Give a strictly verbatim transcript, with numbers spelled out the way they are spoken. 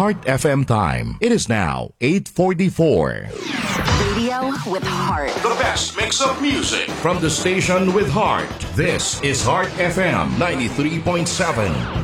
Heart F M time. It is now eight forty-four. Radio with heart. The best mix of music. From the station with heart, this is Heart F M ninety-three point seven.